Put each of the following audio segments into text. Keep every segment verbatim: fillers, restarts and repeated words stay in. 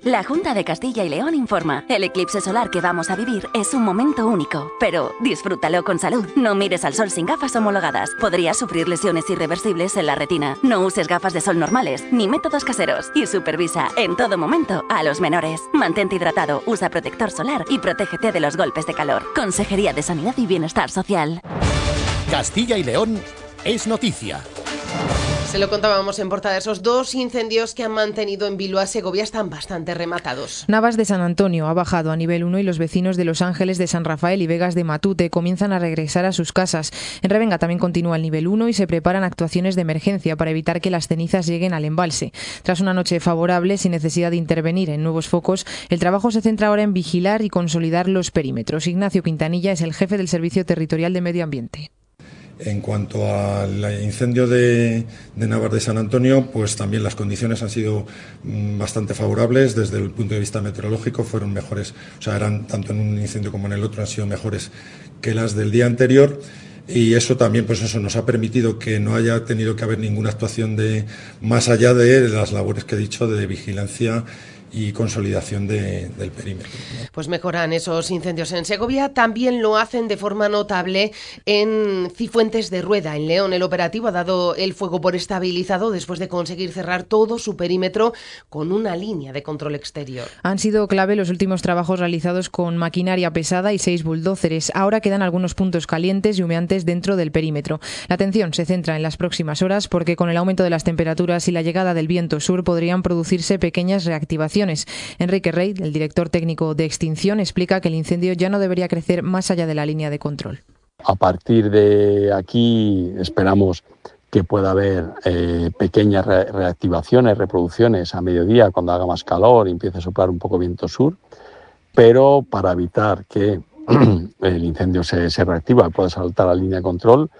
La Junta de Castilla y León informa. El eclipse solar que vamos a vivir es un momento único, pero disfrútalo con salud. No mires al sol sin gafas homologadas. Podrías sufrir lesiones irreversibles en la retina. No uses gafas de sol normales ni métodos caseros y supervisa en todo momento a los menores. Mantente hidratado, usa protector solar y protégete de los golpes de calor. Consejería de Sanidad y Bienestar Social. Castilla y León es noticia. Se lo contábamos en portada. Esos dos incendios que han mantenido en Bilbao, Segovia, están bastante rematados. Navas de San Antonio ha bajado a nivel uno y los vecinos de Los Ángeles de San Rafael y Vegas de Matute comienzan a regresar a sus casas. En Revenga también continúa el nivel uno y se preparan actuaciones de emergencia para evitar que las cenizas lleguen al embalse. Tras una noche favorable, sin necesidad de intervenir en nuevos focos, el trabajo se centra ahora en vigilar y consolidar los perímetros. Ignacio Quintanilla es el jefe del Servicio Territorial de Medio Ambiente. En cuanto al incendio de, de Navas de San Antonio, pues también las condiciones han sido bastante favorables. Desde el punto de vista meteorológico fueron mejores, o sea, eran tanto en un incendio como en el otro han sido mejores que las del día anterior. Y eso también, pues eso nos ha permitido que no haya tenido que haber ninguna actuación de más allá de las labores que he dicho de vigilancia y consolidación de, del perímetro. Pues mejoran esos incendios en Segovia, también lo hacen de forma notable en Cifuentes de Rueda, en León. El operativo ha dado el fuego por estabilizado después de conseguir cerrar todo su perímetro con una línea de control exterior. Han sido clave los últimos trabajos realizados con maquinaria pesada y seis bulldóceres. Ahora quedan algunos puntos calientes y humeantes dentro del perímetro. La atención se centra en las próximas horas porque con el aumento de las temperaturas y la llegada del viento sur podrían producirse pequeñas reactivaciones. Enrique Rey, el director técnico de extinción, explica que el incendio ya no debería crecer más allá de la línea de control. A partir de aquí esperamos que pueda haber eh, pequeñas re- reactivaciones, reproducciones a mediodía cuando haga más calor y empiece a soplar un poco viento sur, pero para evitar que el incendio se, se reactiva y pueda saltar la línea de control,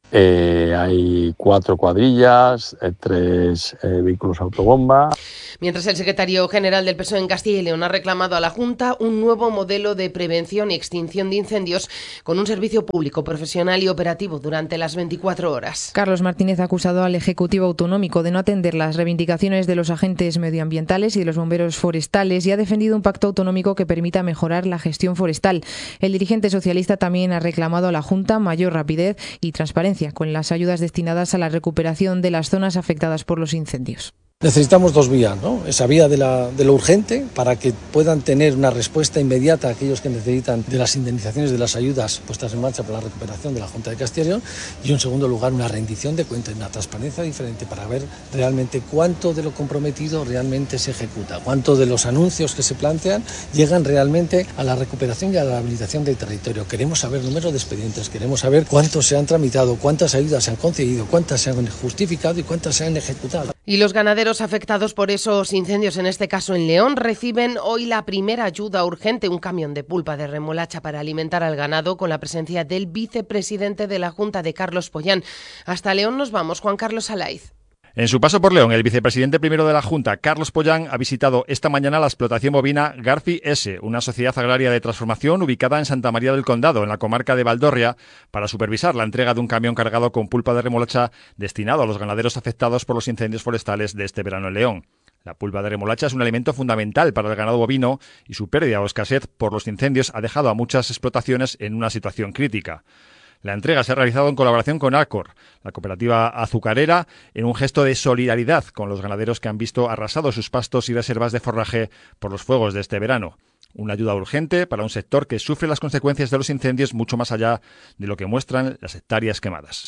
Eh, hay cuatro cuadrillas, eh, tres eh, vehículos autobomba. Mientras el secretario general del P S O E en Castilla y León ha reclamado a la Junta un nuevo modelo de prevención y extinción de incendios con un servicio público, profesional y operativo durante las veinticuatro horas. Carlos Martínez ha acusado al Ejecutivo Autonómico de no atender las reivindicaciones de los agentes medioambientales y de los bomberos forestales y ha defendido un pacto autonómico que permita mejorar la gestión forestal. El dirigente socialista también ha reclamado a la Junta mayor rapidez y transparencia con las ayudas destinadas a la recuperación de las zonas afectadas por los incendios. Necesitamos dos vías, ¿no? Esa vía de, la, de lo urgente para que puedan tener una respuesta inmediata a aquellos que necesitan de las indemnizaciones, de las ayudas puestas en marcha para la recuperación de la Junta de Castilla y León, y en segundo lugar una rendición de cuentas, una transparencia diferente para ver realmente cuánto de lo comprometido realmente se ejecuta, cuánto de los anuncios que se plantean llegan realmente a la recuperación y a la habilitación del territorio. Queremos saber número de expedientes, queremos saber cuántos se han tramitado, cuántas ayudas se han concedido, cuántas se han justificado y cuántas se han ejecutado. Y los ganaderos afectados por esos incendios, en este caso en León, reciben hoy la primera ayuda urgente, un camión de pulpa de remolacha para alimentar al ganado, con la presencia del vicepresidente de la Junta, de Carlos Pollán. Hasta León nos vamos, Juan Carlos Alaiz. En su paso por León, el vicepresidente primero de la Junta, Carlos Pollán, ha visitado esta mañana la explotación bovina Garci S, una sociedad agraria de transformación ubicada en Santa María del Condado, en la comarca de Valdorria, para supervisar la entrega de un camión cargado con pulpa de remolacha destinado a los ganaderos afectados por los incendios forestales de este verano en León. La pulpa de remolacha es un alimento fundamental para el ganado bovino y su pérdida o escasez por los incendios ha dejado a muchas explotaciones en una situación crítica. La entrega se ha realizado en colaboración con Arcor, la cooperativa azucarera, en un gesto de solidaridad con los ganaderos que han visto arrasados sus pastos y reservas de forraje por los fuegos de este verano. Una ayuda urgente para un sector que sufre las consecuencias de los incendios mucho más allá de lo que muestran las hectáreas quemadas.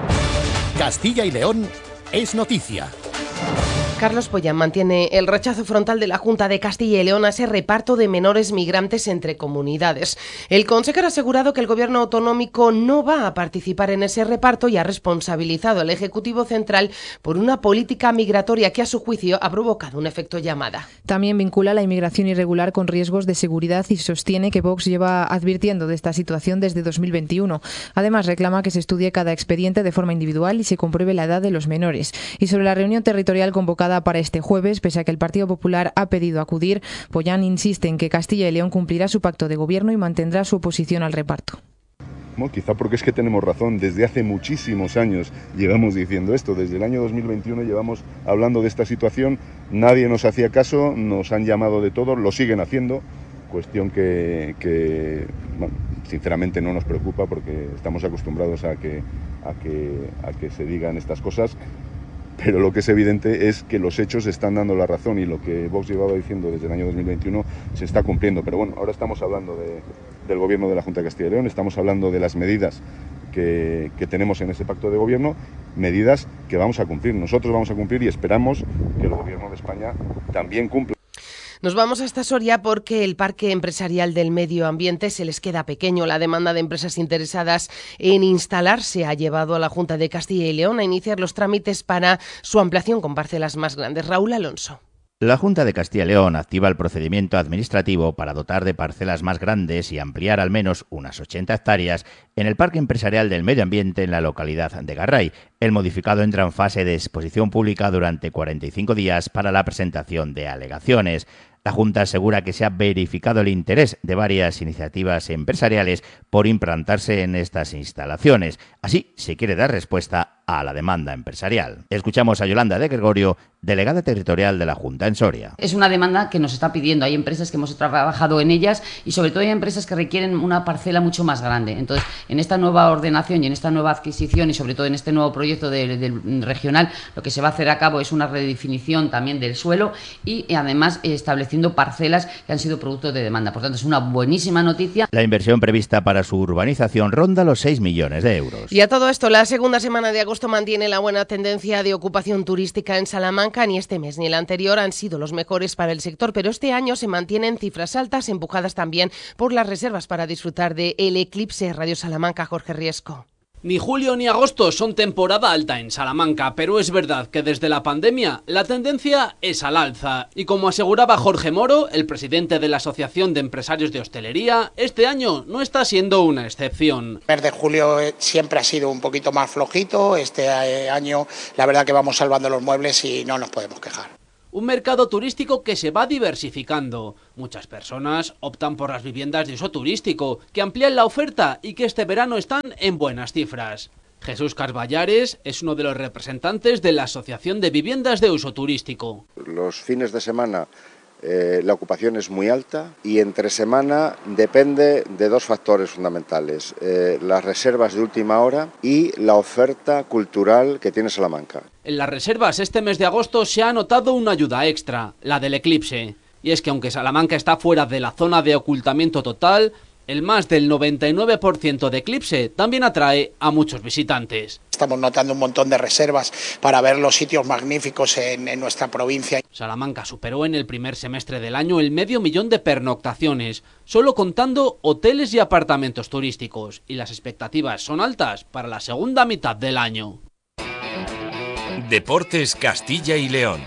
Castilla y León es noticia. Carlos Pollán mantiene el rechazo frontal de la Junta de Castilla y León a ese reparto de menores migrantes entre comunidades. El consejero ha asegurado que el gobierno autonómico no va a participar en ese reparto y ha responsabilizado al Ejecutivo Central por una política migratoria que, a su juicio, ha provocado un efecto llamada. También vincula la inmigración irregular con riesgos de seguridad y sostiene que Vox lleva advirtiendo de esta situación desde dos mil veintiuno. Además, reclama que se estudie cada expediente de forma individual y se compruebe la edad de los menores. Y sobre la reunión territorial convocada para este jueves, pese a que el Partido Popular ha pedido acudir, Pollán insiste en que Castilla y León cumplirá su pacto de gobierno y mantendrá su oposición al reparto. mismo, quizá porque es que tenemos razón, desde hace muchísimos años llevamos diciendo esto, desde el año dos mil veintiuno llevamos hablando de esta situación, nadie nos hacía caso, nos han llamado de todo, lo siguen haciendo, cuestión que, que bueno, sinceramente no nos preocupa porque estamos acostumbrados a que, a que, a que se digan estas cosas. Pero lo que es evidente es que los hechos están dando la razón y lo que Vox llevaba diciendo desde el año dos mil veintiuno se está cumpliendo. Pero bueno, ahora estamos hablando de, del gobierno de la Junta de Castilla y León, estamos hablando de las medidas que, que tenemos en ese pacto de gobierno, medidas que vamos a cumplir. Nosotros vamos a cumplir y esperamos que el gobierno de España también cumpla. Nos vamos hasta Soria porque el parque empresarial del medio ambiente se les queda pequeño. La demanda de empresas interesadas en instalarse ha llevado a la Junta de Castilla y León a iniciar los trámites para su ampliación con parcelas más grandes. Raúl Alonso. La Junta de Castilla y León activa el procedimiento administrativo para dotar de parcelas más grandes y ampliar al menos unas ochenta hectáreas en el Parque Empresarial del Medio Ambiente en la localidad de Garray. El modificado entra en fase de exposición pública durante cuarenta y cinco días para la presentación de alegaciones. La Junta asegura que se ha verificado el interés de varias iniciativas empresariales por implantarse en estas instalaciones. Así, se quiere dar respuesta a la demanda empresarial. Escuchamos a Yolanda de Gregorio, delegada territorial de la Junta en Soria. Es una demanda que nos está pidiendo. Hay empresas que hemos trabajado en ellas y sobre todo hay empresas que requieren una parcela mucho más grande. Entonces, en esta nueva ordenación y en esta nueva adquisición y sobre todo en este nuevo proyecto del de regional, lo que se va a hacer a cabo es una redefinición también del suelo y además estableciendo parcelas que han sido producto de demanda. Por tanto, es una buenísima noticia. La inversión prevista para su urbanización ronda los seis millones de euros. Y a todo esto, la segunda semana de agosto mantiene la buena tendencia de ocupación turística en Salamanca. Ni este mes ni el anterior han sido los mejores para el sector, pero este año se mantienen cifras altas, empujadas también por las reservas para disfrutar de el eclipse. Radio Salamanca, Jorge Riesco. Ni julio ni agosto son temporada alta en Salamanca, pero es verdad que desde la pandemia la tendencia es al alza. Y como aseguraba Jorge Moro, el presidente de la Asociación de Empresarios de Hostelería, este año no está siendo una excepción. El mes de julio siempre ha sido un poquito más flojito, este año la verdad que vamos salvando los muebles y no nos podemos quejar. Un mercado turístico que se va diversificando. Muchas personas optan por las viviendas de uso turístico, que amplían la oferta y que este verano están en buenas cifras. Jesús Carballares es uno de los representantes de la Asociación de Viviendas de Uso Turístico. Los fines de semana eh, la ocupación es muy alta y entre semana depende de dos factores fundamentales, eh, las reservas de última hora y la oferta cultural que tiene Salamanca. En las reservas este mes de agosto se ha notado una ayuda extra, la del eclipse. Y es que aunque Salamanca está fuera de la zona de ocultamiento total, el más del noventa y nueve por ciento de eclipse también atrae a muchos visitantes. Estamos notando un montón de reservas para ver los sitios magníficos en, en nuestra provincia. Salamanca superó en el primer semestre del año el medio millón de pernoctaciones, solo contando hoteles y apartamentos turísticos, y las expectativas son altas para la segunda mitad del año. Deportes Castilla y León.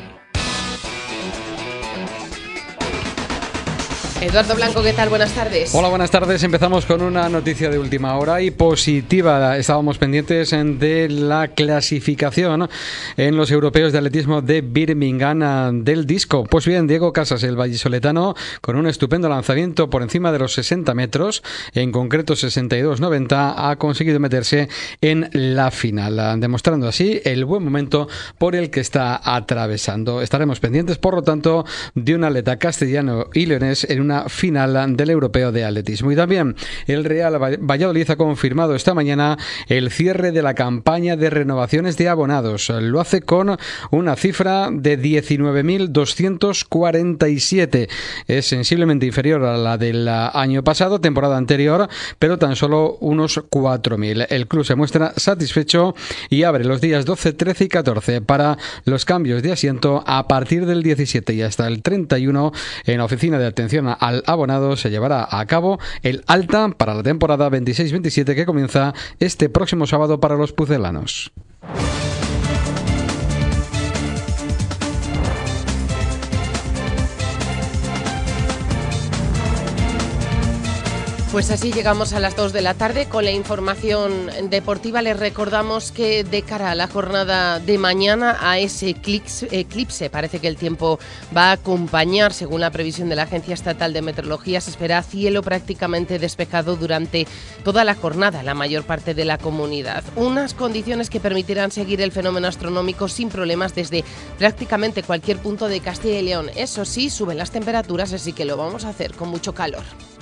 Eduardo Blanco, ¿qué tal? Buenas tardes. Hola, buenas tardes. Empezamos con una noticia de última hora y positiva. Estábamos pendientes de la clasificación en los europeos de atletismo de Birmingham del disco. Pues bien, Diego Casas, el vallisoletano, con un estupendo lanzamiento por encima de los sesenta metros, en concreto sesenta y dos noventa, ha conseguido meterse en la final, demostrando así el buen momento por el que está atravesando. Estaremos pendientes, por lo tanto, de un atleta castellano y leonés en una final del europeo de atletismo. Y también el Real Valladolid ha confirmado esta mañana el cierre de la campaña de renovaciones de abonados. Lo hace con una cifra de diecinueve mil doscientos cuarenta y siete. Es sensiblemente inferior a la del año pasado, temporada anterior, pero tan solo unos cuatro mil. El club se muestra satisfecho y abre los días doce, trece y catorce para los cambios de asiento a partir del diecisiete y hasta el treinta y uno en la oficina de atención a al abonado se llevará a cabo el alta para la temporada veintiséis veintisiete que comienza este próximo sábado para los pucelanos. Pues así llegamos a las dos de la tarde con la información deportiva. Les recordamos que de cara a la jornada de mañana, a ese eclipse, eclipse, parece que el tiempo va a acompañar, según la previsión de la Agencia Estatal de Meteorología, se espera cielo prácticamente despejado durante toda la jornada en la mayor parte de la comunidad. Unas condiciones que permitirán seguir el fenómeno astronómico sin problemas desde prácticamente cualquier punto de Castilla y León. Eso sí, suben las temperaturas, así que lo vamos a hacer con mucho calor.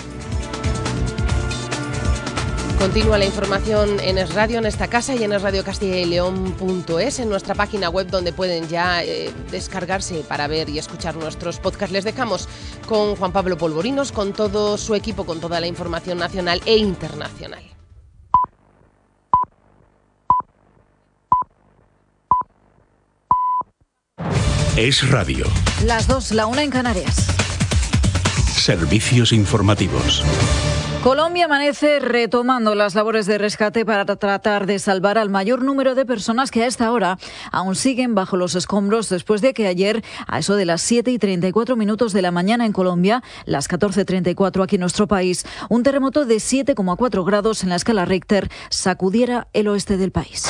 Continúa la información en Es Radio, en esta casa y en es radio castilla y león punto es, en nuestra página web donde pueden ya eh, descargarse para ver y escuchar nuestros podcasts. Les dejamos con Juan Pablo Polvorinos, con todo su equipo, con toda la información nacional e internacional. Es Radio. Las dos, la una en Canarias. Servicios informativos. Colombia amanece retomando las labores de rescate para tratar de salvar al mayor número de personas que a esta hora aún siguen bajo los escombros después de que ayer, a eso de las siete y treinta y cuatro minutos de la mañana en Colombia, las catorce y treinta y cuatro aquí en nuestro país, un terremoto de siete coma cuatro grados en la escala Richter sacudiera el oeste del país.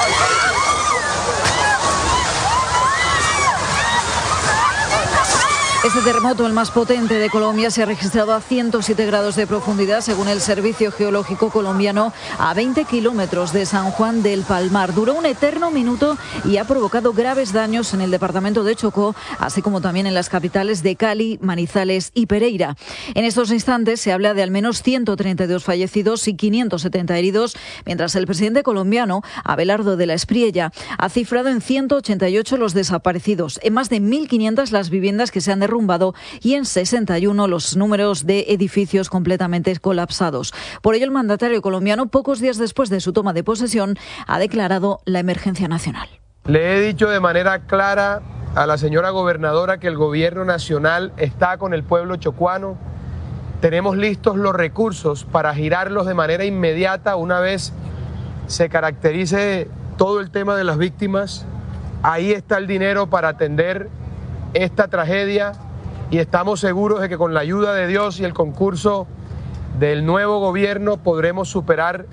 Este terremoto, el más potente de Colombia, se ha registrado a ciento siete grados de profundidad, según el Servicio Geológico Colombiano, a veinte kilómetros de San Juan del Palmar. Duró un eterno minuto y ha provocado graves daños en el departamento de Chocó, así como también en las capitales de Cali, Manizales y Pereira. En estos instantes se habla de al menos ciento treinta y dos fallecidos y quinientos setenta heridos, mientras el presidente colombiano, Abelardo de la Espriella, ha cifrado en ciento ochenta y ocho los desaparecidos, en más de mil quinientas las viviendas que se han derrumbado y en sesenta y uno los números de edificios completamente colapsados. Por ello, el mandatario colombiano, pocos días después de su toma de posesión, ha declarado la emergencia nacional. Le he dicho de manera clara a la señora gobernadora que el gobierno nacional está con el pueblo chocuano. Tenemos listos los recursos para girarlos de manera inmediata una vez se caracterice todo el tema de las víctimas. Ahí está el dinero para atender esta tragedia y estamos seguros de que con la ayuda de Dios y el concurso del nuevo gobierno podremos superar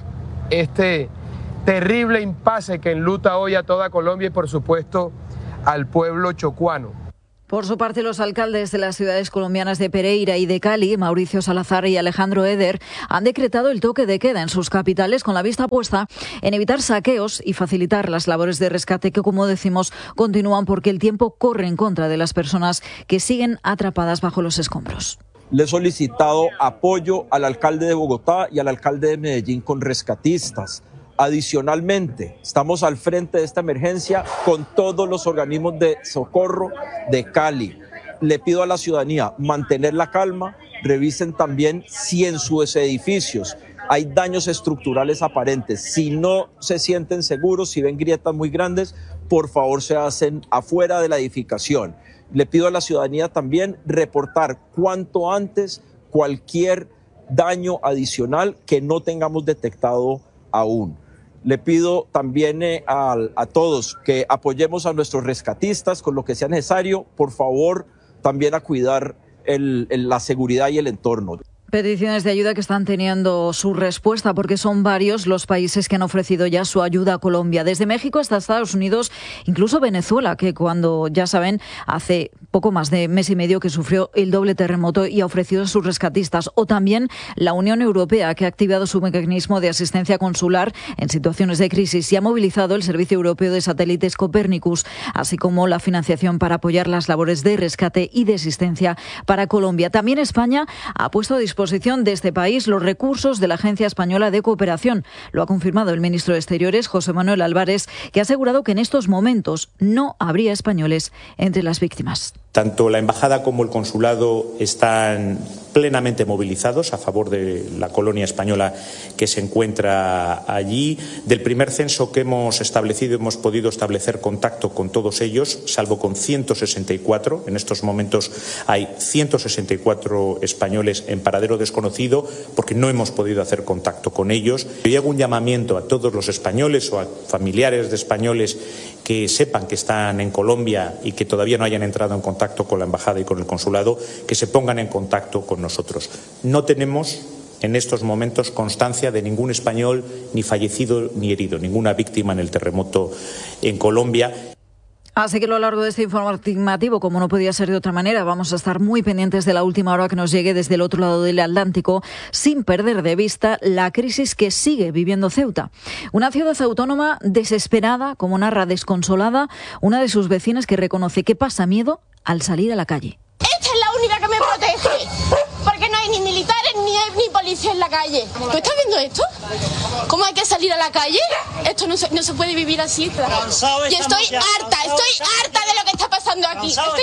este terrible impasse que enluta hoy a toda Colombia y por supuesto al pueblo chocuano. Por su parte, los alcaldes de las ciudades colombianas de Pereira y de Cali, Mauricio Salazar y Alejandro Eder, han decretado el toque de queda en sus capitales con la vista puesta en evitar saqueos y facilitar las labores de rescate que, como decimos, continúan porque el tiempo corre en contra de las personas que siguen atrapadas bajo los escombros. Le he solicitado apoyo al alcalde de Bogotá y al alcalde de Medellín con rescatistas. Adicionalmente, estamos al frente de esta emergencia con todos los organismos de socorro de Cali. Le pido a la ciudadanía mantener la calma, revisen también si en sus edificios hay daños estructurales aparentes. Si no se sienten seguros, si ven grietas muy grandes, por favor se hacen afuera de la edificación. Le pido a la ciudadanía también reportar cuanto antes cualquier daño adicional que no tengamos detectado aún. Le pido también eh, a, a todos que apoyemos a nuestros rescatistas con lo que sea necesario, por favor, también a cuidar el, el, la seguridad y el entorno. Peticiones de ayuda que están teniendo su respuesta porque son varios los países que han ofrecido ya su ayuda a Colombia. Desde México hasta Estados Unidos, incluso Venezuela, que cuando, ya saben, hace poco más de mes y medio que sufrió el doble terremoto y ha ofrecido a sus rescatistas. O también la Unión Europea, que ha activado su mecanismo de asistencia consular en situaciones de crisis y ha movilizado el Servicio Europeo de Satélites Copernicus, así como la financiación para apoyar las labores de rescate y de asistencia para Colombia. También España ha puesto a disposición disposición de este país los recursos de la Agencia Española de Cooperación. Lo ha confirmado el ministro de Exteriores, José Manuel Álvarez, que ha asegurado que en estos momentos no habría españoles entre las víctimas. Tanto la embajada como el consulado están plenamente movilizados a favor de la colonia española que se encuentra allí. Del primer censo que hemos establecido, hemos podido establecer contacto con todos ellos, salvo con ciento sesenta y cuatro. En estos momentos hay ciento sesenta y cuatro españoles en paradero desconocido porque no hemos podido hacer contacto con ellos. Yo hago un llamamiento a todos los españoles o a familiares de españoles que sepan que están en Colombia y que todavía no hayan entrado en contacto con la embajada y con el consulado, que se pongan en contacto con nosotros. No tenemos en estos momentos constancia de ningún español ni fallecido ni herido, ninguna víctima en el terremoto en Colombia. Así que a lo largo de este informativo, como no podía ser de otra manera, vamos a estar muy pendientes de la última hora que nos llegue desde el otro lado del Atlántico, sin perder de vista la crisis que sigue viviendo Ceuta. Una ciudad autónoma desesperada, como narra desconsolada, una de sus vecinas que reconoce que pasa miedo al salir a la calle. Esta es la única que me protege, porque no hay ni militares ni, ni policía en la calle. ¿Tú estás viendo esto? ¿Cómo hay que salir a la calle? Esto no se, no se puede vivir así. Y estoy harta, estoy harta de lo que está pasando aquí. Estoy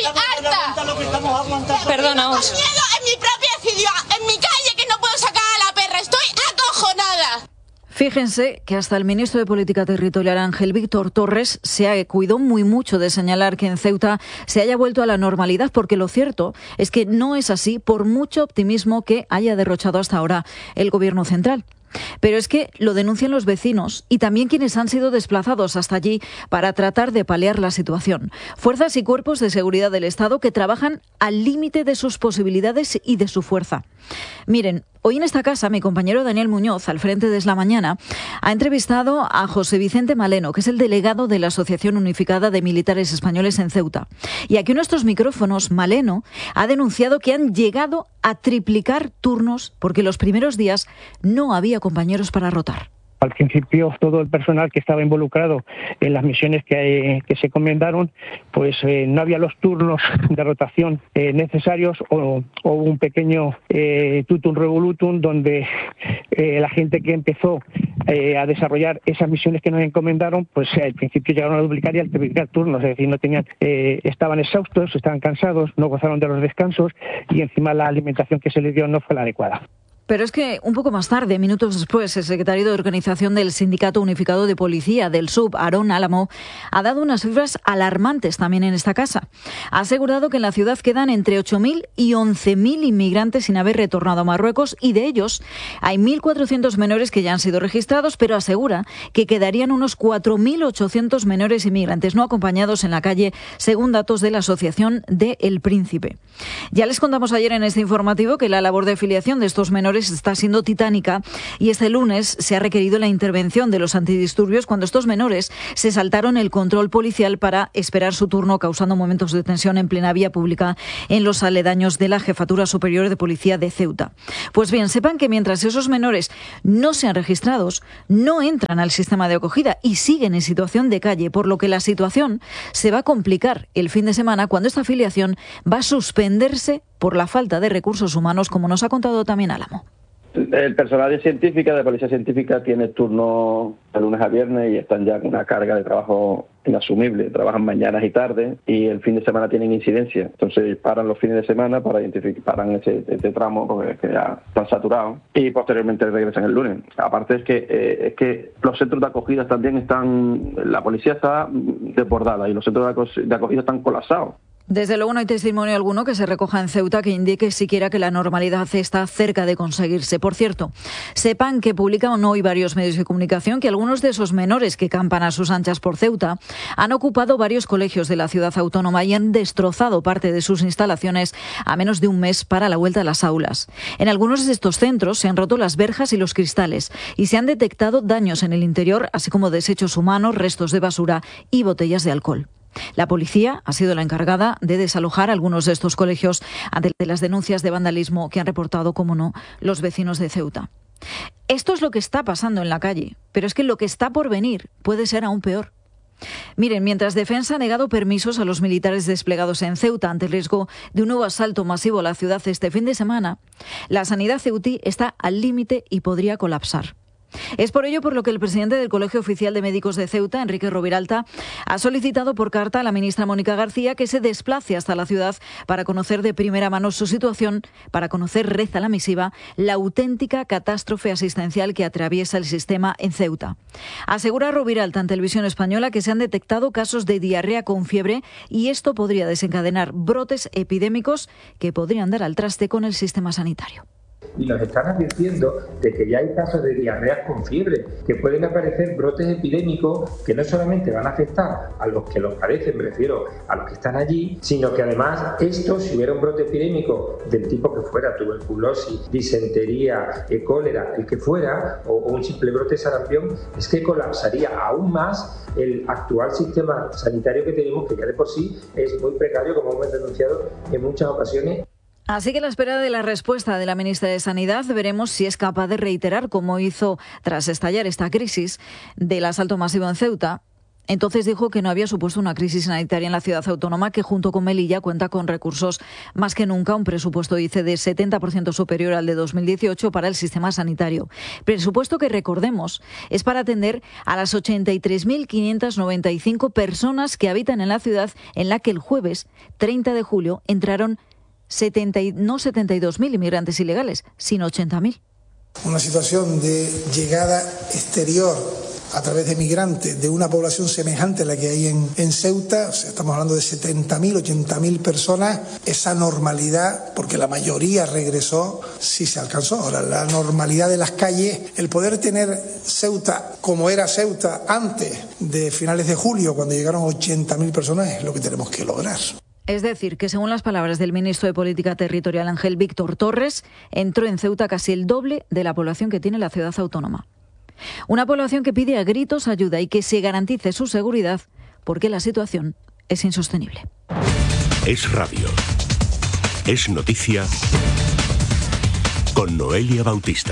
harta. Perdónaos. Tengo miedo en mi propia ciudad, en mi calle, que no puedo sacar a la perra. Estoy acojonada. Fíjense que hasta el ministro de Política Territorial, Ángel Víctor Torres, se cuidó muy mucho de señalar que en Ceuta se haya vuelto a la normalidad, porque lo cierto es que no es así, por mucho optimismo que haya derrochado hasta ahora el Gobierno central. Pero es que lo denuncian los vecinos y también quienes han sido desplazados hasta allí para tratar de paliar la situación. Fuerzas y cuerpos de seguridad del Estado que trabajan al límite de sus posibilidades y de su fuerza. Miren, hoy en esta casa mi compañero Daniel Muñoz, al frente de Es la Mañana, ha entrevistado a José Vicente Maleno, que es el delegado de la Asociación Unificada de Militares Españoles en Ceuta. Y aquí en nuestros micrófonos, Maleno ha denunciado que han llegado a triplicar turnos porque los primeros días no había compañeros para rotar. Al principio, todo el personal que estaba involucrado en las misiones que, que se encomendaron, pues eh, no había los turnos de rotación eh, necesarios o, o un pequeño eh, tutum revolutum donde eh, la gente que empezó eh, a desarrollar esas misiones que nos encomendaron, pues al principio llegaron a duplicar y a triplicar turnos, es decir, no tenían, eh, estaban exhaustos, estaban cansados, no gozaron de los descansos y encima la alimentación que se les dio no fue la adecuada. Pero es que un poco más tarde, minutos después, el secretario de Organización del Sindicato Unificado de Policía del S U B, Aarón Álamo, ha dado unas cifras alarmantes también en esta casa. Ha asegurado que en la ciudad quedan entre ocho mil y once mil inmigrantes sin haber retornado a Marruecos y de ellos hay mil cuatrocientos menores que ya han sido registrados, pero asegura que quedarían unos cuatro mil ochocientos menores inmigrantes no acompañados en la calle, según datos de la Asociación de El Príncipe. Ya les contamos ayer en este informativo que la labor de filiación de estos menores está siendo titánica y este lunes se ha requerido la intervención de los antidisturbios cuando estos menores se saltaron el control policial para esperar su turno, causando momentos de tensión en plena vía pública en los aledaños de la Jefatura Superior de Policía de Ceuta. Pues bien, sepan que mientras esos menores no sean registrados, no entran al sistema de acogida y siguen en situación de calle, por lo que la situación se va a complicar el fin de semana cuando esta afiliación va a suspenderse por la falta de recursos humanos, como nos ha contado también Álamo. El personal de científica, de policía científica, tiene turno de lunes a viernes y están ya con una carga de trabajo inasumible. Trabajan mañanas y tardes y el fin de semana tienen incidencia. Entonces paran los fines de semana para identificar, paran ese, ese tramo porque es que ya están saturados y posteriormente regresan el lunes. Aparte es que eh, es que los centros de acogida también están, la policía está desbordada y los centros de acogida están colapsados. Desde luego no hay testimonio alguno que se recoja en Ceuta que indique siquiera que la normalidad está cerca de conseguirse. Por cierto, sepan que publican hoy varios medios de comunicación que algunos de esos menores que campan a sus anchas por Ceuta han ocupado varios colegios de la ciudad autónoma y han destrozado parte de sus instalaciones a menos de un mes para la vuelta a las aulas. En algunos de estos centros se han roto las verjas y los cristales y se han detectado daños en el interior, así como desechos humanos, restos de basura y botellas de alcohol. La policía ha sido la encargada de desalojar algunos de estos colegios ante las denuncias de vandalismo que han reportado, como no, los vecinos de Ceuta. Esto es lo que está pasando en la calle, pero es que lo que está por venir puede ser aún peor. Miren, mientras Defensa ha negado permisos a los militares desplegados en Ceuta ante el riesgo de un nuevo asalto masivo a la ciudad este fin de semana, la sanidad ceutí está al límite y podría colapsar. Es por ello por lo que el presidente del Colegio Oficial de Médicos de Ceuta, Enrique Roviralta, ha solicitado por carta a la ministra Mónica García que se desplace hasta la ciudad para conocer de primera mano su situación, para conocer, reza la misiva, la auténtica catástrofe asistencial que atraviesa el sistema en Ceuta. Asegura Roviralta en Televisión Española que se han detectado casos de diarrea con fiebre y esto podría desencadenar brotes epidémicos que podrían dar al traste con el sistema sanitario. Y nos están advirtiendo de que ya hay casos de diarreas con fiebre, que pueden aparecer brotes epidémicos que no solamente van a afectar a los que los padecen, me refiero a los que están allí, sino que además esto, si hubiera un brote epidémico del tipo que fuera, tuberculosis, disentería, eh, cólera, el que fuera, o, o un simple brote de sarampión, es que colapsaría aún más el actual sistema sanitario que tenemos, que ya de por sí es muy precario, como hemos denunciado en muchas ocasiones. Así que a la espera de la respuesta de la ministra de Sanidad, veremos si es capaz de reiterar, como hizo tras estallar esta crisis del asalto masivo en Ceuta. Entonces dijo que no había supuesto una crisis sanitaria en la ciudad autónoma, que junto con Melilla cuenta con recursos más que nunca, un presupuesto, dice, de setenta por ciento superior al de dos mil dieciocho para el sistema sanitario. Presupuesto que, recordemos, es para atender a las ochenta y tres mil quinientas noventa y cinco personas que habitan en la ciudad, en la que el jueves treinta de julio entraron setenta, no setenta y dos mil inmigrantes ilegales, sino ochenta mil. Una situación de llegada exterior a través de migrantes de una población semejante a la que hay en, en Ceuta, o sea, estamos hablando de setenta mil, ochenta mil personas, esa normalidad, porque la mayoría regresó, sí se alcanzó. Ahora, la normalidad de las calles, el poder tener Ceuta como era Ceuta antes de finales de julio, cuando llegaron ochenta mil personas, es lo que tenemos que lograr. Es decir, que según las palabras del ministro de Política Territorial, Ángel Víctor Torres, entró en Ceuta casi el doble de la población que tiene la ciudad autónoma. Una población que pide a gritos ayuda y que se garantice su seguridad, porque la situación es insostenible. Es radio. Es noticia. Con Noelia Bautista.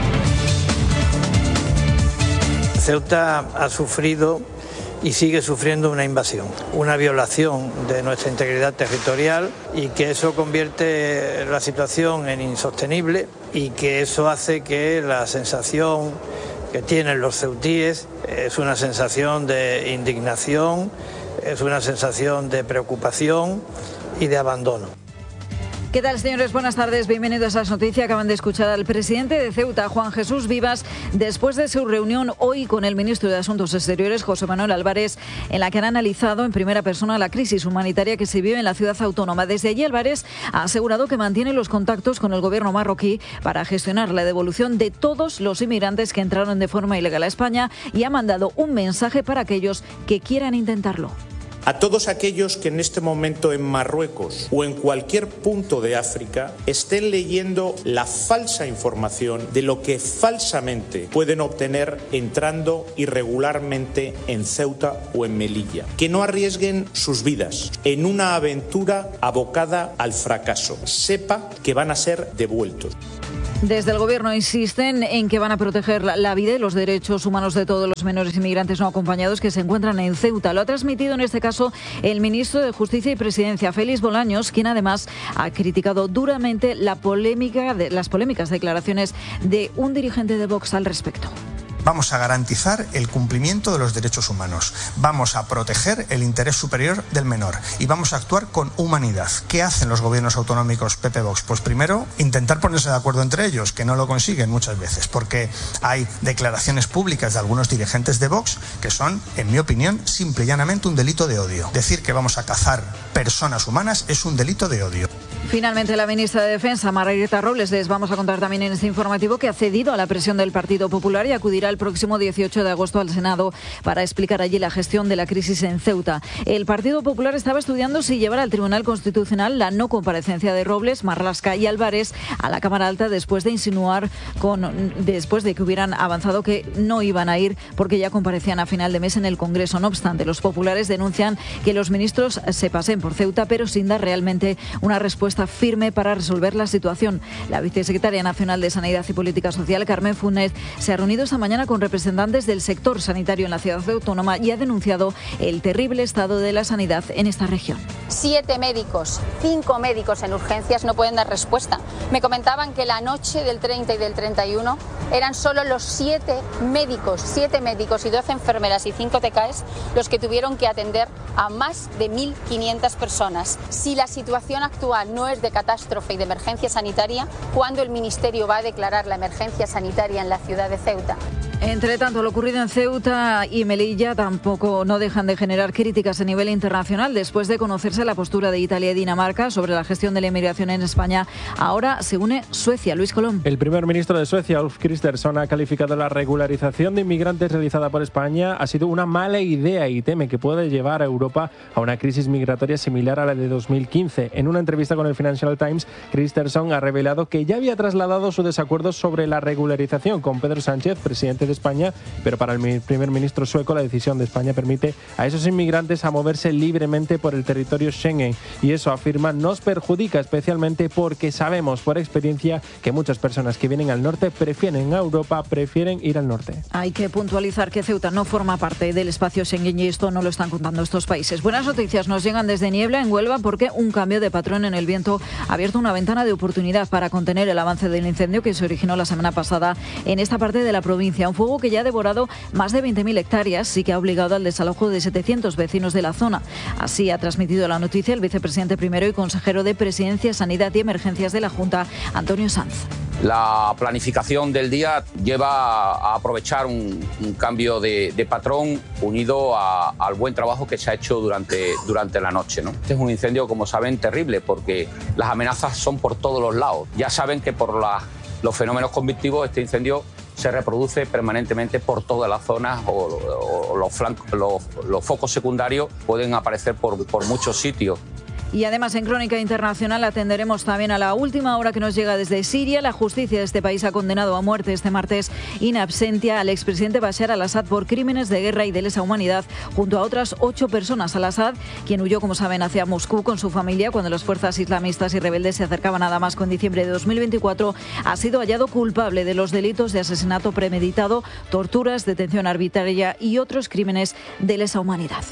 Ceuta ha sufrido y sigue sufriendo una invasión, una violación de nuestra integridad territorial, y que eso convierte la situación en insostenible, y que eso hace que la sensación que tienen los ceutíes es una sensación de indignación, es una sensación de preocupación y de abandono. ¿Qué tal, señores? Buenas tardes, bienvenidos a las noticias. Acaban de escuchar al presidente de Ceuta, Juan Jesús Vivas, después de su reunión hoy con el ministro de Asuntos Exteriores, José Manuel Álvarez, en la que han analizado en primera persona la crisis humanitaria que se vive en la ciudad autónoma. Desde allí, Álvarez ha asegurado que mantiene los contactos con el gobierno marroquí para gestionar la devolución de todos los inmigrantes que entraron de forma ilegal a España, y ha mandado un mensaje para aquellos que quieran intentarlo. A todos aquellos que en este momento en Marruecos o en cualquier punto de África estén leyendo la falsa información de lo que falsamente pueden obtener entrando irregularmente en Ceuta o en Melilla, que no arriesguen sus vidas en una aventura abocada al fracaso. Sepa que van a ser devueltos. Desde el Gobierno insisten en que van a proteger la vida y los derechos humanos de todos los menores inmigrantes no acompañados que se encuentran en Ceuta. Lo ha transmitido en este caso el ministro de Justicia y Presidencia, Félix Bolaños, quien además ha criticado duramente la polémica de, las polémicas declaraciones de un dirigente de Vox al respecto. Vamos a garantizar el cumplimiento de los derechos humanos, vamos a proteger el interés superior del menor y vamos a actuar con humanidad. ¿Qué hacen los gobiernos autonómicos P P Vox? Pues primero, intentar ponerse de acuerdo entre ellos, que no lo consiguen muchas veces, porque hay declaraciones públicas de algunos dirigentes de Vox que son, en mi opinión, simple y llanamente un delito de odio. Decir que vamos a cazar personas humanas es un delito de odio. Finalmente, la ministra de Defensa, Margarita Robles, les vamos a contar también en este informativo que ha cedido a la presión del Partido Popular y acudirá el próximo dieciocho de agosto al Senado para explicar allí la gestión de la crisis en Ceuta. El Partido Popular estaba estudiando si llevar al Tribunal Constitucional la no comparecencia de Robles, Marlaska y Álvarez a la Cámara Alta después de insinuar, con, después de que hubieran avanzado que no iban a ir porque ya comparecían a final de mes en el Congreso. No obstante, los populares denuncian que los ministros se pasen por Ceuta, pero sin dar realmente una respuesta firme para resolver la situación. La vicesecretaria nacional de Sanidad y Política Social, Carmen Funes, se ha reunido esta mañana con representantes del sector sanitario en la ciudad autónoma y ha denunciado el terrible estado de la sanidad en esta región. Siete médicos, cinco médicos en urgencias no pueden dar respuesta. Me comentaban que la noche del treinta y del treinta y uno eran solo los siete médicos, siete médicos y doce enfermeras y cinco T K Es los que tuvieron que atender a más de mil quinientas personas. Si la situación actual no es de catástrofe y de emergencia sanitaria, ¿cuándo el Ministerio va a declarar la emergencia sanitaria en la ciudad de Ceuta? Entre tanto, lo ocurrido en Ceuta y Melilla tampoco no dejan de generar críticas a nivel internacional. Después de conocerse la postura de Italia y Dinamarca sobre la gestión de la inmigración en España, ahora se une Suecia. Luis Colón. El primer ministro de Suecia, Ulf Kristersson, ha calificado la regularización de inmigrantes realizada por España ha sido una mala idea y teme que puede llevar a Europa a una crisis migratoria similar a la de dos mil quince. En una entrevista con el Financial Times, Kristersson ha revelado que ya había trasladado su desacuerdo sobre la regularización con Pedro Sánchez, presidente de España, pero para el primer ministro sueco la decisión de España permite a esos inmigrantes a moverse libremente por el territorio Schengen y eso, afirma, nos perjudica especialmente porque sabemos por experiencia que muchas personas que vienen al norte prefieren a Europa, prefieren ir al norte. Hay que puntualizar que Ceuta no forma parte del espacio Schengen y esto no lo están contando estos países. Buenas noticias nos llegan desde Niebla, en Huelva, porque un cambio de patrón en el viento ha abierto una ventana de oportunidad para contener el avance del incendio que se originó la semana pasada en esta parte de la provincia. Un fuego que ya ha devorado más de veinte mil hectáreas y que ha obligado al desalojo de setecientos vecinos de la zona. Así ha transmitido la noticia el vicepresidente primero y consejero de Presidencia, Sanidad y Emergencias de la Junta, Antonio Sanz. La planificación del día lleva a aprovechar un, un cambio de, de patrón unido a, al buen trabajo que se ha hecho durante, durante la noche, ¿no? Este es un incendio, como saben, terrible porque las amenazas son por todos los lados. Ya saben que por la, los fenómenos convectivos este incendio se reproduce permanentemente por todas las zonas o, o, o los, flancos, los, los focos secundarios pueden aparecer por, por muchos sitios. Y además, en Crónica Internacional atenderemos también a la última hora que nos llega desde Siria. La justicia de este país ha condenado a muerte este martes in absentia al expresidente Bashar al-Assad por crímenes de guerra y de lesa humanidad, junto a otras ocho personas. Al-Assad, quien huyó, como saben, hacia Moscú con su familia cuando las fuerzas islamistas y rebeldes se acercaban a Damasco en diciembre de dos mil veinticuatro, ha sido hallado culpable de los delitos de asesinato premeditado, torturas, detención arbitraria y otros crímenes de lesa humanidad.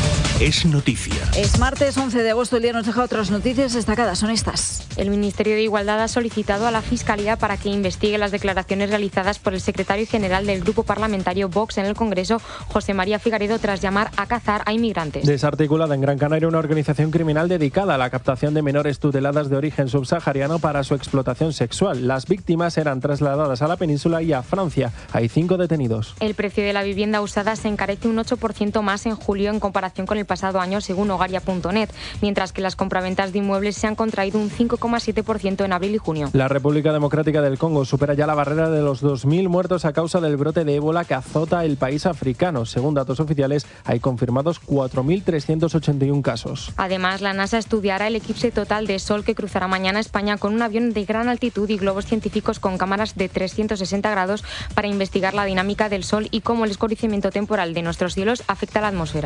Es noticia. Es martes once de agosto, el día nos deja otras noticias destacadas, son estas. El Ministerio de Igualdad ha solicitado a la Fiscalía para que investigue las declaraciones realizadas por el secretario general del grupo parlamentario Vox en el Congreso, José María Figaredo, tras llamar a cazar a inmigrantes. Desarticulada en Gran Canaria una organización criminal dedicada a la captación de menores tuteladas de origen subsahariano para su explotación sexual. Las víctimas eran trasladadas a la península y a Francia. Hay cinco detenidos. El precio de la vivienda usada se encarece un ocho por ciento más en julio en comparación con el pasado año, según hogaria punto net, mientras que las compraventas de inmuebles se han contraído un cinco coma siete por ciento en abril y junio. La República Democrática del Congo supera ya la barrera de los dos mil muertos a causa del brote de ébola que azota el país africano. Según datos oficiales, hay confirmados cuatro mil trescientos ochenta y uno casos. Además, la NASA estudiará el eclipse total de Sol que cruzará mañana España con un avión de gran altitud y globos científicos con cámaras de trescientos sesenta grados para investigar la dinámica del Sol y cómo el escurecimiento temporal de nuestros cielos afecta a la atmósfera.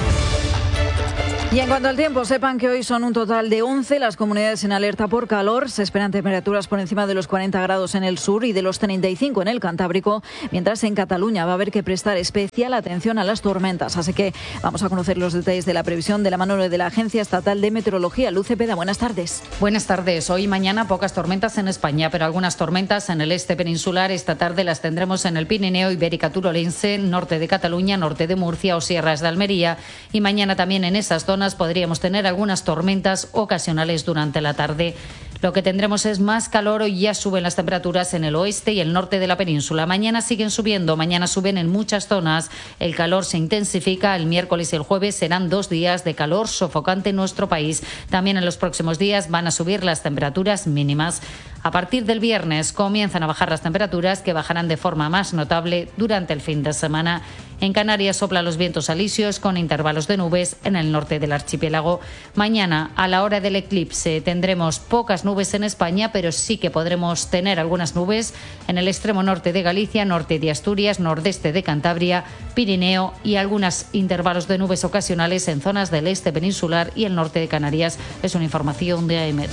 Y en cuanto al tiempo, sepan que hoy son un total de once las comunidades en alerta por calor. Se esperan temperaturas por encima de los cuarenta grados en el sur y de los treinta y cinco en el Cantábrico, mientras en Cataluña va a haber que prestar especial atención a las tormentas. Así que vamos a conocer los detalles de la previsión de la mano de la Agencia Estatal de Meteorología. Luz Cepeda, buenas tardes. Buenas tardes. Hoy y mañana pocas tormentas en España, pero algunas tormentas en el este peninsular. Esta tarde las tendremos en el Pirineo, Ibérica Turolense, norte de Cataluña, norte de Murcia o sierras de Almería. Y mañana también en esas zonas podríamos tener algunas tormentas ocasionales durante la tarde. Lo que tendremos es más calor. Hoy ya suben las temperaturas en el oeste y el norte de la península. Mañana siguen subiendo, mañana suben en muchas zonas. El calor se intensifica. El miércoles y el jueves serán dos días de calor sofocante en nuestro país. También en los próximos días van a subir las temperaturas mínimas. A partir del viernes comienzan a bajar las temperaturas, que bajarán de forma más notable durante el fin de semana. En Canarias soplan los vientos alisios con intervalos de nubes en el norte del archipiélago. Mañana, a la hora del eclipse, tendremos pocas nubes en España, pero sí que podremos tener algunas nubes en el extremo norte de Galicia, norte de Asturias, nordeste de Cantabria, Pirineo y algunos intervalos de nubes ocasionales en zonas del este peninsular y el norte de Canarias. Es una información de AEMET.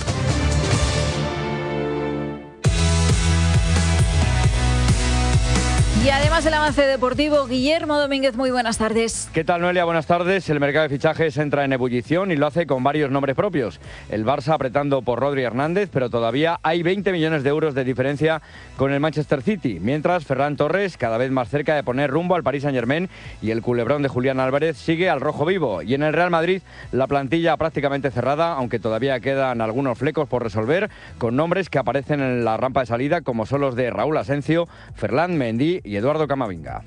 Y además el avance deportivo, Guillermo Domínguez, muy buenas tardes. ¿Qué tal, Noelia? Buenas tardes. El mercado de fichajes entra en ebullición y lo hace con varios nombres propios. El Barça apretando por Rodri Hernández, pero todavía hay veinte millones de euros de diferencia con el Manchester City, mientras Ferran Torres cada vez más cerca de poner rumbo al Paris Saint-Germain y el culebrón de Julián Álvarez sigue al rojo vivo. Y en el Real Madrid la plantilla prácticamente cerrada, aunque todavía quedan algunos flecos por resolver, con nombres que aparecen en la rampa de salida como son los de Raúl Asencio, Ferland Mendy y y Eduardo Camavinga.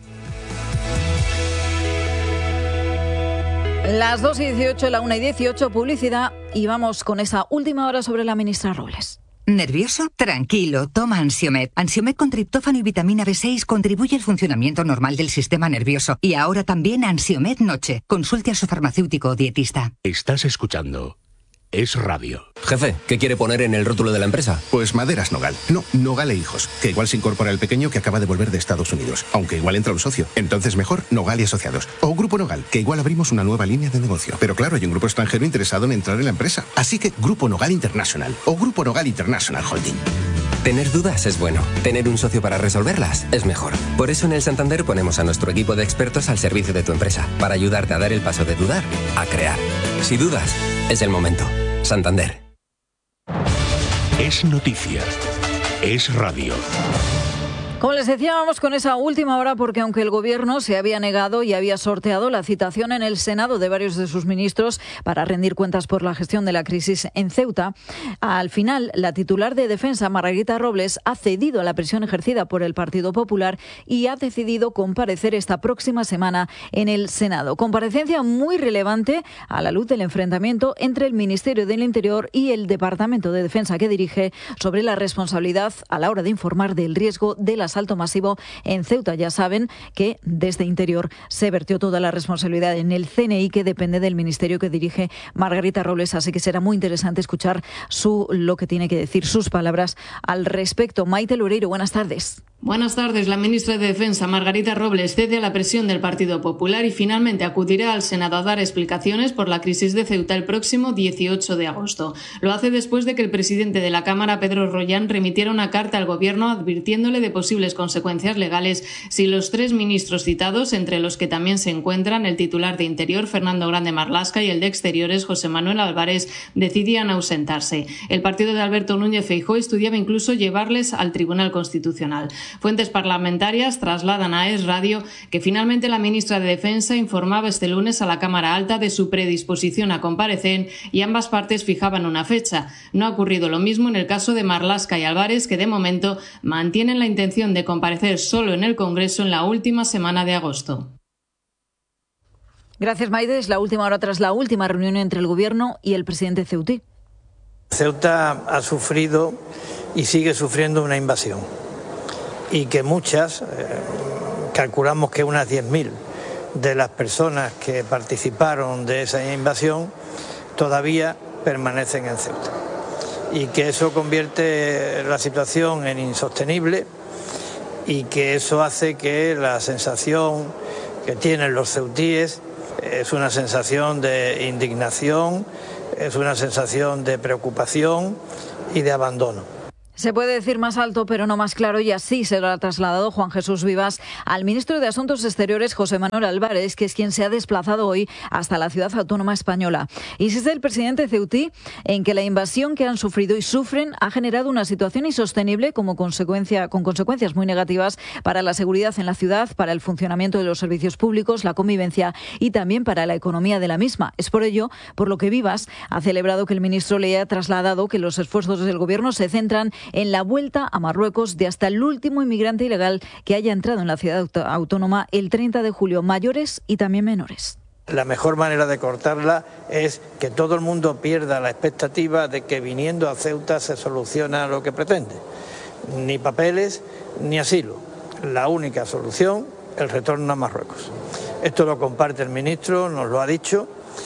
Las dos y dieciocho, la una y dieciocho, publicidad, y vamos con esa última hora sobre la ministra Robles. ¿Nervioso? Tranquilo, toma Ansiomed. Ansiomed con triptófano y vitamina B seis contribuye al funcionamiento normal del sistema nervioso. Y ahora también Ansiomed Noche. Consulte a su farmacéutico o dietista. Estás escuchando Es Radio. Jefe, ¿qué quiere poner en el rótulo de la empresa? Pues Maderas Nogal. No, Nogal e Hijos. Que igual se incorpora el pequeño que acaba de volver de Estados Unidos. Aunque igual entra un socio. Entonces mejor Nogal y Asociados. O Grupo Nogal, que igual abrimos una nueva línea de negocio. Pero claro, hay un grupo extranjero interesado en entrar en la empresa. Así que Grupo Nogal International. O Grupo Nogal International Holding. Tener dudas es bueno. Tener un socio para resolverlas es mejor. Por eso en el Santander ponemos a nuestro equipo de expertos al servicio de tu empresa. Para ayudarte a dar el paso de dudar a crear. Si dudas, es el momento. Santander. Es noticia. Es radio. Como les decía, vamos con esa última hora porque aunque el Gobierno se había negado y había sorteado la citación en el Senado de varios de sus ministros para rendir cuentas por la gestión de la crisis en Ceuta, al final la titular de Defensa, Margarita Robles, ha cedido a la presión ejercida por el Partido Popular y ha decidido comparecer esta próxima semana en el Senado. Comparecencia muy relevante a la luz del enfrentamiento entre el Ministerio del Interior y el Departamento de Defensa que dirige sobre la responsabilidad a la hora de informar del riesgo de la asalto masivo en Ceuta. Ya saben que desde Interior se vertió toda la responsabilidad en el C N I, que depende del ministerio que dirige Margarita Robles, así que será muy interesante escuchar su lo que tiene que decir, sus palabras al respecto. Maite Loureiro, buenas tardes. Buenas tardes. La ministra de Defensa, Margarita Robles, cede a la presión del Partido Popular y finalmente acudirá al Senado a dar explicaciones por la crisis de Ceuta el próximo dieciocho de agosto. Lo hace después de que el presidente de la Cámara, Pedro Rollán, remitiera una carta al Gobierno advirtiéndole de posibles consecuencias legales si los tres ministros citados, entre los que también se encuentran el titular de Interior, Fernando Grande Marlaska, y el de Exteriores, José Manuel Álvarez, decidían ausentarse. El partido de Alberto Núñez Feijóo estudiaba incluso llevarles al Tribunal Constitucional. Fuentes parlamentarias trasladan a Es Radio que finalmente la ministra de Defensa informaba este lunes a la Cámara Alta de su predisposición a comparecer y ambas partes fijaban una fecha. No ha ocurrido lo mismo en el caso de Marlaska y Álvarez, que de momento mantienen la intención de comparecer solo en el Congreso en la última semana de agosto. Gracias, Maide. Es la última hora tras la última reunión entre el Gobierno y el presidente ceutí. Ceuta ha sufrido y sigue sufriendo una invasión. Y que muchas, eh, calculamos que unas diez mil de las personas que participaron de esa invasión todavía permanecen en Ceuta. Y que eso convierte la situación en insostenible y que eso hace que la sensación que tienen los ceutíes es una sensación de indignación, es una sensación de preocupación y de abandono. Se puede decir más alto, pero no más claro, y así se lo ha trasladado Juan Jesús Vivas al ministro de Asuntos Exteriores, José Manuel Álvarez, que es quien se ha desplazado hoy hasta la ciudad autónoma española. Insiste el presidente ceutí en que la invasión que han sufrido y sufren ha generado una situación insostenible como consecuencia, con consecuencias muy negativas para la seguridad en la ciudad, para el funcionamiento de los servicios públicos, la convivencia y también para la economía de la misma. Es por ello por lo que Vivas ha celebrado que el ministro le haya trasladado que los esfuerzos del Gobierno se centran en la vuelta a Marruecos de hasta el último inmigrante ilegal que haya entrado en la ciudad autónoma el treinta de julio, mayores y también menores. La mejor manera de cortarla es que todo el mundo pierda la expectativa de que viniendo a Ceuta se soluciona lo que pretende. Ni papeles ni asilo. La única solución, el retorno a Marruecos. Esto lo comparte el ministro, nos lo ha dicho.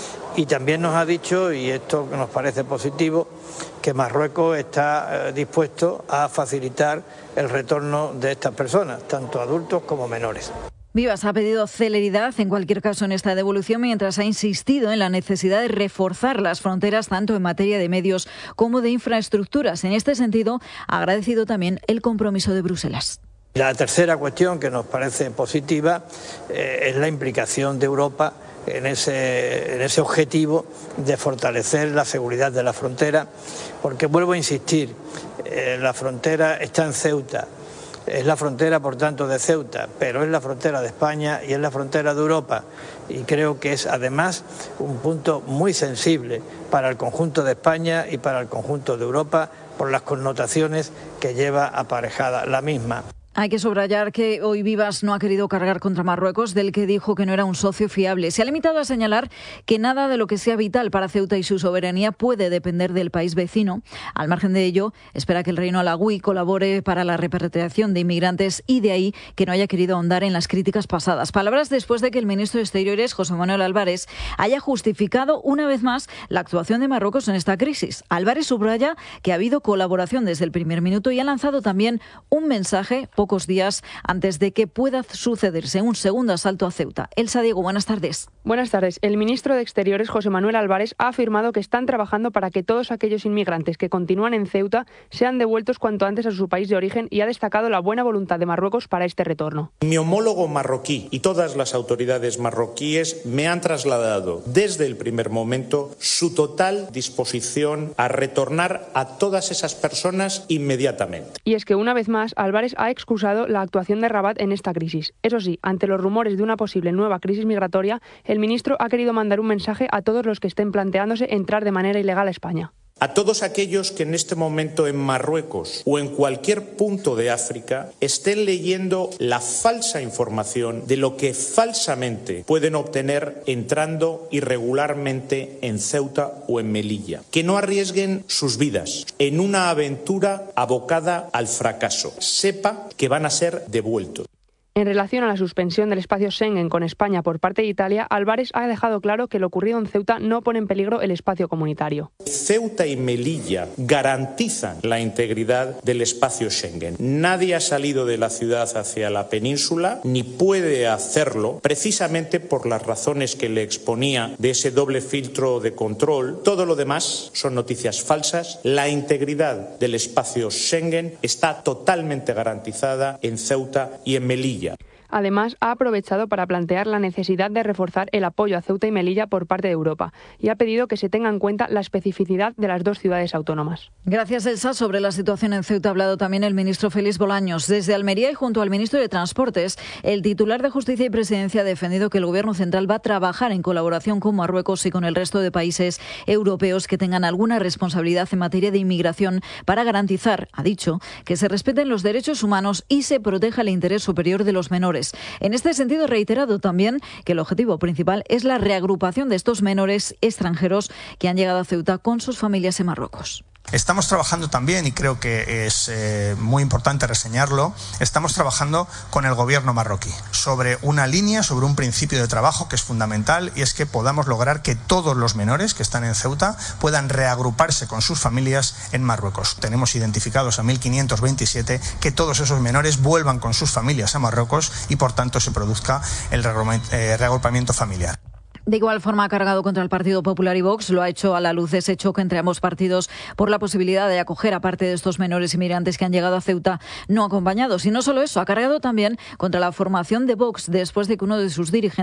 Y también nos ha dicho, y esto nos parece positivo, que Marruecos está eh, dispuesto a facilitar el retorno de estas personas, tanto adultos como menores. Vivas ha pedido celeridad en cualquier caso en esta devolución, mientras ha insistido en la necesidad de reforzar las fronteras tanto en materia de medios como de infraestructuras. En este sentido, ha agradecido también el compromiso de Bruselas. La tercera cuestión que nos parece positiva eh, es la implicación de Europa en ese, en ese objetivo de fortalecer la seguridad de la frontera, porque vuelvo a insistir, eh, la frontera está en Ceuta, es la frontera por tanto de Ceuta, pero es la frontera de España y es la frontera de Europa, y creo que es además un punto muy sensible para el conjunto de España y para el conjunto de Europa por las connotaciones que lleva aparejada la misma. Hay que subrayar que hoy Vivas no ha querido cargar contra Marruecos, del que dijo que no era un socio fiable. Se ha limitado a señalar que nada de lo que sea vital para Ceuta y su soberanía puede depender del país vecino. Al margen de ello, espera que el reino alagüí colabore para la repatriación de inmigrantes y de ahí que no haya querido ahondar en las críticas pasadas. Palabras después de que el ministro de Exteriores, José Manuel Álvarez, haya justificado una vez más la actuación de Marruecos en esta crisis. Álvarez subraya que ha habido colaboración desde el primer minuto y ha lanzado también un mensaje pocos días antes de que pueda sucederse un segundo asalto a Ceuta. Elsa Diego, buenas tardes. Buenas tardes. El ministro de Exteriores, José Manuel Álvarez, ha afirmado que están trabajando para que todos aquellos inmigrantes que continúan en Ceuta sean devueltos cuanto antes a su país de origen y ha destacado la buena voluntad de Marruecos para este retorno. Mi homólogo marroquí y todas las autoridades marroquíes me han trasladado desde el primer momento su total disposición a retornar a todas esas personas inmediatamente. Y es que una vez más, Álvarez ha excusado la actuación de Rabat en esta crisis. Eso sí, ante los rumores de una posible nueva crisis migratoria, el ministro ha querido mandar un mensaje a todos los que estén planteándose entrar de manera ilegal a España. A todos aquellos que en este momento en Marruecos o en cualquier punto de África estén leyendo la falsa información de lo que falsamente pueden obtener entrando irregularmente en Ceuta o en Melilla. Que no arriesguen sus vidas en una aventura abocada al fracaso. Sepa que van a ser devueltos. En relación a la suspensión del espacio Schengen con España por parte de Italia, Álvarez ha dejado claro que lo ocurrido en Ceuta no pone en peligro el espacio comunitario. Ceuta y Melilla garantizan la integridad del espacio Schengen. Nadie ha salido de la ciudad hacia la península ni puede hacerlo precisamente por las razones que le exponía de ese doble filtro de control. Todo lo demás son noticias falsas. La integridad del espacio Schengen está totalmente garantizada en Ceuta y en Melilla. Además, ha aprovechado para plantear la necesidad de reforzar el apoyo a Ceuta y Melilla por parte de Europa y ha pedido que se tenga en cuenta la especificidad de las dos ciudades autónomas. Gracias, Elsa. Sobre la situación en Ceuta ha hablado también el ministro Félix Bolaños. Desde Almería y junto al ministro de Transportes, el titular de Justicia y Presidencia ha defendido que el Gobierno central va a trabajar en colaboración con Marruecos y con el resto de países europeos que tengan alguna responsabilidad en materia de inmigración para garantizar, ha dicho, que se respeten los derechos humanos y se proteja el interés superior de los menores. En este sentido, ha reiterado también que el objetivo principal es la reagrupación de estos menores extranjeros que han llegado a Ceuta con sus familias en Marruecos. Estamos trabajando también, y creo que es eh, muy importante reseñarlo, estamos trabajando con el gobierno marroquí sobre una línea, sobre un principio de trabajo que es fundamental, y es que podamos lograr que todos los menores que están en Ceuta puedan reagruparse con sus familias en Marruecos. Tenemos identificados a mil quinientos veintisiete, que todos esos menores vuelvan con sus familias a Marruecos y por tanto se produzca el reagrupamiento familiar. De igual forma ha cargado contra el Partido Popular y Vox. Lo ha hecho a la luz de ese choque entre ambos partidos por la posibilidad de acoger a parte de estos menores inmigrantes que han llegado a Ceuta no acompañados. Y no solo eso, ha cargado también contra la formación de Vox después de que uno de sus dirigentes